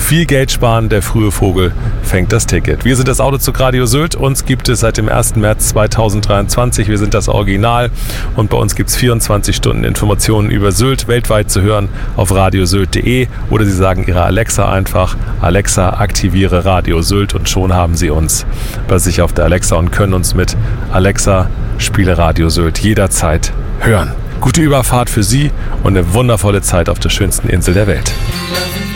viel Geld sparen, der frühe Vogel fängt das Ticket. Wir sind das Autozug Radio Sylt. Uns gibt es seit dem 1. März 2023. Wir sind das Original und bei uns gibt es 24 Stunden Informationen über Sylt weltweit zu hören auf radiosylt.de oder Sie sagen Ihrer Alexa einfach: Alexa, aktiviere Radio Sylt, und schon haben Sie uns bei sich auf der Alexa und können uns mit Alexa, spiele Radio Sylt jederzeit hören. Gute Überfahrt für Sie und eine wundervolle Zeit auf der schönsten Insel der Welt.